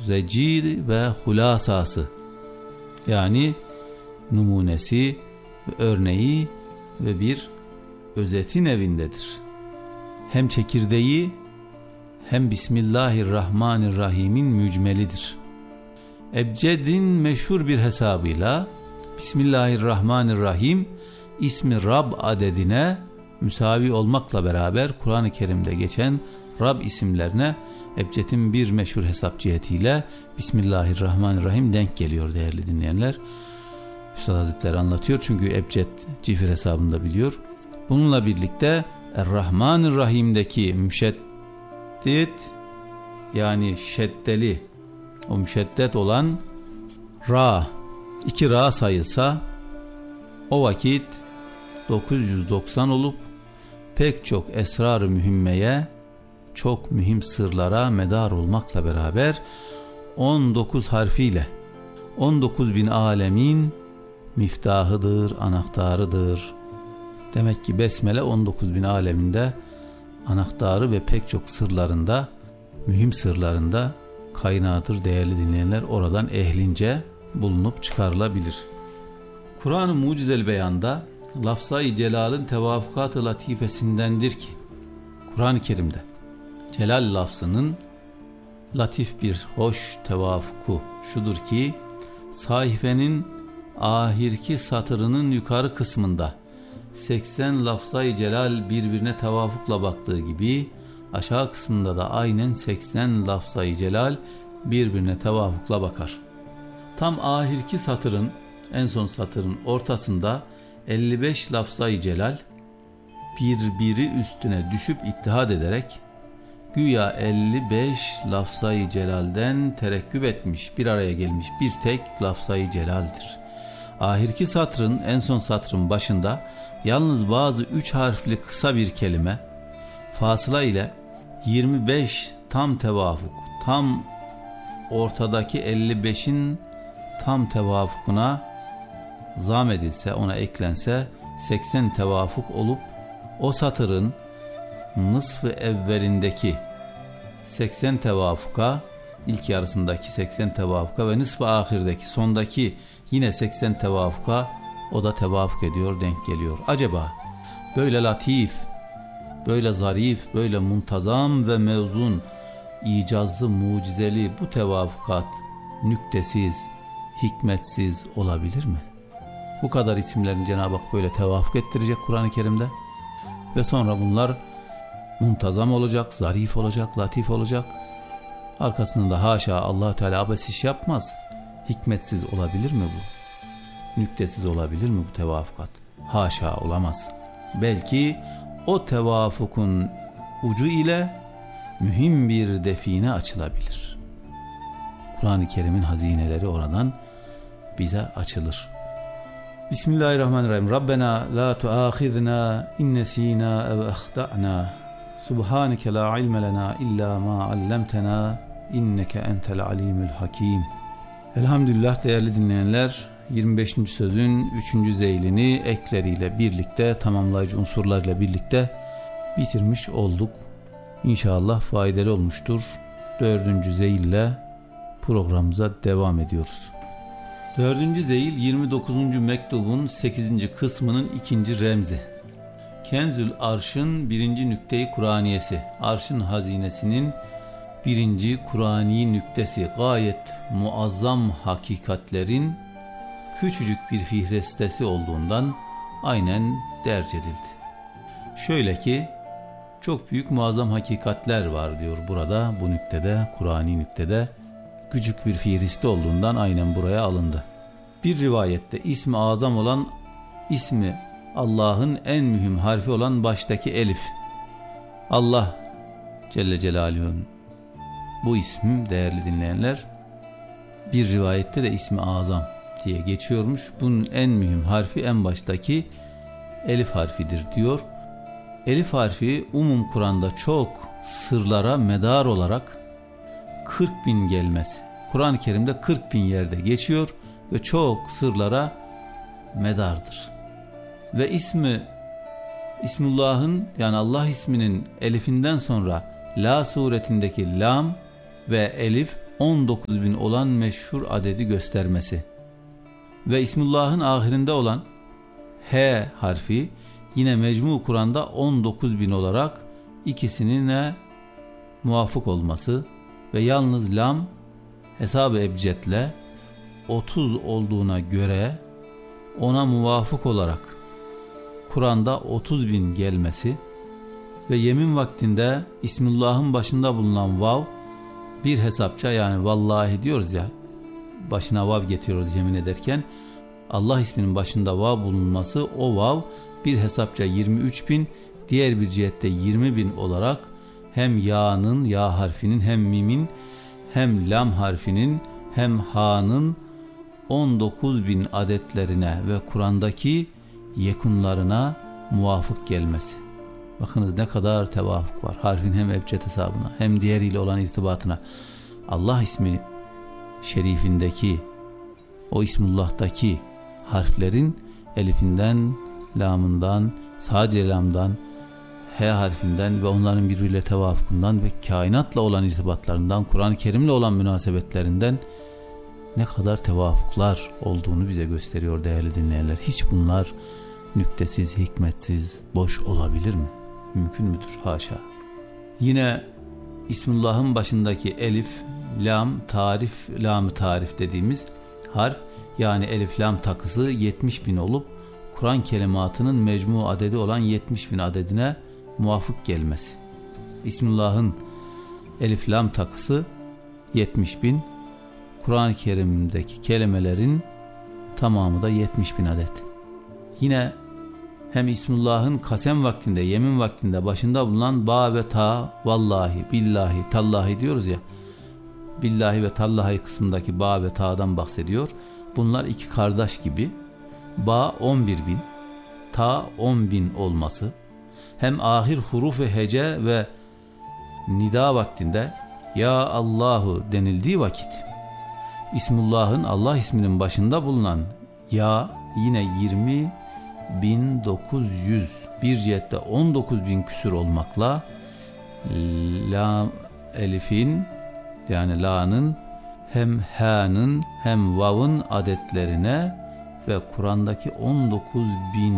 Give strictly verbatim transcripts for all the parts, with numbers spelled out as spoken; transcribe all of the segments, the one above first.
müzreci ve hulasası, yani numunesi, örneği ve bir özetin evindedir. Hem çekirdeği hem Bismillahirrahmanirrahim'in mücmelidir. Ebced'in meşhur bir hesabıyla Bismillahirrahmanirrahim ismi Rab adedine müsavi olmakla beraber Kur'an-ı Kerim'de geçen Rab isimlerine Ebced'in bir meşhur hesap cihetiyle Bismillahirrahmanirrahim denk geliyor değerli dinleyenler. Üstad Hazretleri anlatıyor çünkü Ebced cifir hesabında biliyor. Bununla birlikte Er-Rahmanir-Rahim'deki müşeddit, yani şeddeli, o müşeddet olan Ra, iki Ra sayılsa o vakit dokuz yüz doksan olup pek çok esrar-ı mühimmeye, çok mühim sırlara medar olmakla beraber on dokuz harfiyle on dokuz bin alemin miftahıdır, anahtarıdır. Demek ki Besmele on dokuz bin aleminde anahtarı ve pek çok sırlarında, mühim sırlarında kaynağıdır değerli dinleyenler. Oradan ehlince bulunup çıkarılabilir. Kur'an-ı Mucizel Beyan'da lafzayı celalın tevafukat-ı latifesindendir ki Kur'an-ı Kerim'de celal lafzının latif bir hoş tevafuku şudur ki sayfenin ahirki satırının yukarı kısmında seksen lafzayı celal birbirine tevafukla baktığı gibi aşağı kısmında da aynen seksen lafzayı celal birbirine tevafukla bakar. Tam ahirki satırın, en son satırın ortasında elli beş lafzayı celal birbiri üstüne düşüp ittihad ederek güya elli beş lafzayı celalden terekküp etmiş, bir araya gelmiş bir tek lafzayı celaldir. Ahirki satırın, en son satırın başında yalnız bazı üç harfli kısa bir kelime fasıla ile yirmi beş tam tevafuk, tam ortadaki elli beşin tam tevafukuna zam edilse, ona eklense seksen tevafuk olup o satırın nısf-ı evvelindeki seksen tevafuka, ilk yarısındaki seksen tevafuka ve nısf-ı ahirdeki, sondaki yine seksen tevafuka o da tevafuk ediyor, denk geliyor. Acaba böyle latif, böyle zarif, böyle muntazam ve mevzun, icazlı, mucizeli bu tevafukat nüktesiz, hikmetsiz olabilir mi? Bu kadar isimlerin Cenab-ı Hak böyle tevafuk ettirecek Kur'an-ı Kerim'de ve sonra bunlar muntazam olacak, zarif olacak, latif olacak. Arkasında da haşa Allah-u Teala abes iş yapmaz. Hikmetsiz olabilir mi bu? Nüktesiz olabilir mi bu tevafukat? Haşa, olamaz. Belki o tevafukun ucu ile mühim bir define açılabilir. Kur'an-ı Kerim'in hazineleri oradan bize açılır. Bismillahirrahmanirrahim. Rabbena la tuâkhidna in nesînâ ev ahta'nâ. Subhaneke la ilme lena illa ma allamtena inneke entel alimul hakim. Elhamdülillah değerli dinleyenler, yirmi beşinci sözün üçüncü zeylini ekleriyle birlikte, tamamlayıcı unsurlarla birlikte bitirmiş olduk. İnşallah faydalı olmuştur. Dördüncü zeyille programımıza devam ediyoruz. Dördüncü zeyil yirmi dokuzuncu mektubun sekizinci kısmının ikinci remzi. Kenzül Arş'ın birinci nükte-i Kur'aniyesi, Arş'ın hazinesinin birinci Kur'ani nüktesi, gayet muazzam hakikatlerin küçücük bir fihrestesi olduğundan aynen derc edildi. Şöyle ki çok büyük muazzam hakikatler var diyor burada, bu nüktede, Kur'ani nüktede küçük bir fihriste olduğundan aynen buraya alındı. Bir rivayette ismi azam olan, ismi Allah'ın en mühim harfi olan baştaki elif, Allah Celle Celaluhu'nun bu isim değerli dinleyenler bir rivayette de ismi azam diye geçiyormuş. Bunun en mühim harfi en baştaki elif harfidir diyor. Elif harfi umum Kur'an'da çok sırlara medar olarak kırk bin gelmesi. Kur'an-ı Kerim'de kırk bin yerde geçiyor ve çok sırlara medardır. Ve ismi, İsmullah'ın, yani Allah isminin elifinden sonra la suretindeki lam ve elif on dokuz bin olan meşhur adedi göstermesi ve İsmullah'ın ahirinde olan H harfi yine Mecmu Kur'an'da on dokuz bin olarak ikisine muvafık olması ve yalnız lam hesab-ı ebcedle otuz olduğuna göre ona muvafık olarak Kur'an'da otuz bin gelmesi ve yemin vaktinde İsmullah'ın başında bulunan vav bir hesapça, yani vallahi diyoruz ya, başına vav getiriyoruz yemin ederken, Allah isminin başında vav bulunması, o vav bir hesapça yirmi üç bin, diğer bir cihette yirmi bin olarak hem ya'nın, ya harfinin, hem mimin, hem lam harfinin, hem ha'nın on dokuz bin adetlerine ve Kur'an'daki yekunlarına muvafık gelmesi. Bakınız ne kadar tevafuk var. Harfin hem ebced hesabına hem diğeriyle olan irtibatına. Allah ismi şerifindeki, o İsmullah'taki harflerin elifinden, lamından, sadece lamdan, H harfinden ve onların birbiriyle tevafukundan ve kainatla olan irtibatlarından, Kur'an-ı Kerim'le olan münasebetlerinden ne kadar tevafuklar olduğunu bize gösteriyor değerli dinleyenler. Hiç bunlar nüktesiz, hikmetsiz, boş olabilir mi? Mümkün müdür? Haşa. Yine İsmullah'ın başındaki elif, lam, tarif, lam-ı tarif dediğimiz harf, yani elif, lam takısı yetmiş bin olup Kur'an kelimatının mecmu adedi olan yetmiş bin adedine muvafık gelmesi. İsmullah'ın elif, lam takısı yetmiş bin, Kur'an-ı Kerim'deki kelimelerin tamamı da yetmiş bin adet. Yine hem İsmullah'ın kasem vaktinde, yemin vaktinde başında bulunan ba ve ta, vallahi, billahi, tallahi diyoruz ya, billahi ve tallahi kısmındaki ba ve ta'dan bahsediyor. Bunlar iki kardeş gibi. Ba on bir bin, ta on bin olması, hem ahir huruf ve hece ve nida vaktinde ya Allahu denildiği vakit İsmullah'ın, Allah isminin başında bulunan ya yine yirmi bin dokuz yüz, bir cihette on dokuz bin küsür olmakla la elifin, yani la'nın, hem ha'nın hem vav'ın adetlerine ve Kur'an'daki on dokuz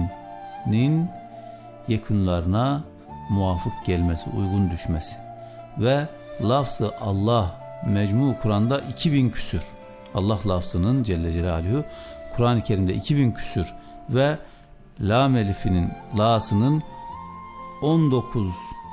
binin yekunlarına muvafık gelmesi, uygun düşmesi ve lafzı Allah mecmu Kur'an'da iki bin küsür, Allah lafzının Celle Celaluhu Kur'an-ı Kerim'de iki bin küsür ve lam elifinin, la'sının on dokuz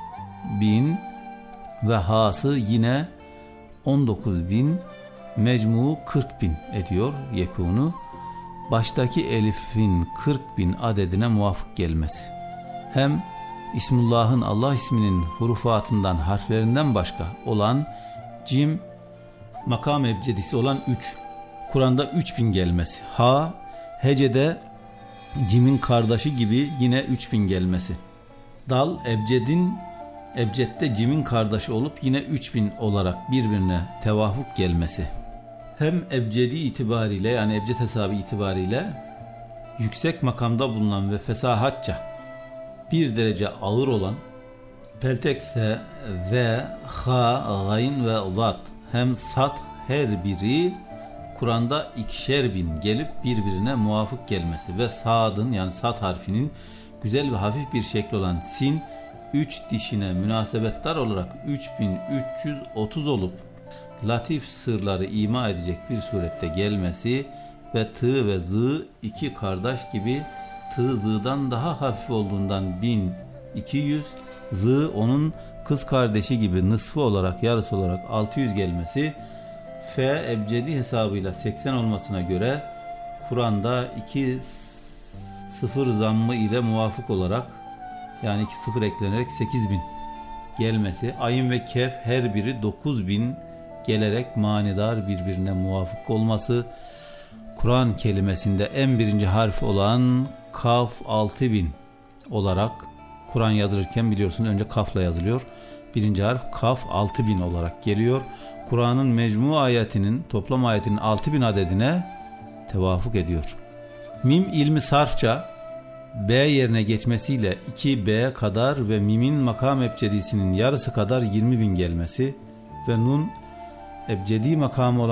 bin ve ha'sı yine on dokuz bin, mecmu kırk bin ediyor yekunu. Baştaki elifin kırk bin adedine muvafık gelmesi. Hem İsmullah'ın, Allah isminin hurufatından, harflerinden başka olan cim makam ebcedisi olan üç, Kur'an'da üç bin gelmesi. Ha, hecede cimin kardeşi gibi yine üç bin gelmesi. Dal, ebcedin, ebcedde cimin kardeşi olup yine üç bin olarak birbirine tevafuk gelmesi. Hem ebcedi itibariyle, yani ebced hesabı itibariyle yüksek makamda bulunan ve fesahatça bir derece ağır olan peltekse ve ha, gayn ve zat, hem sat her biri Kur'an'da ikişer bin gelip birbirine muvafık gelmesi ve sadın, yani sat harfinin güzel ve hafif bir şekli olan sin üç dişine münasebetler olarak üç bin üç yüz otuz olup latif sırları ima edecek bir surette gelmesi ve tı ve zı iki kardeş gibi, tı zı'dan daha hafif olduğundan bin iki yüz, zı onun kız kardeşi gibi nısfı olarak, yarısı olarak altı yüz gelmesi, fe ebcedi hesabıyla seksen olmasına göre Kur'an'da iki sıfır zammı ile muvafık olarak, yani iki sıfır eklenerek sekiz bin gelmesi, ayın ve kef her biri dokuz bin gelerek manidar birbirine muvafık olması, Kur'an kelimesinde en birinci harf olan kaf altı bin olarak, Kur'an yazılırken biliyorsunuz önce kafla yazılıyor, birinci harf kaf altı bin olarak geliyor. Kur'an'ın mecmu ayetinin, toplam ayetinin altı bin adedine tevafuk ediyor. Mim ilmi sarfça B yerine geçmesiyle iki B kadar ve mimin makam ebcedisinin yarısı kadar yirmi bin gelmesi ve nun ebcedi makamı olan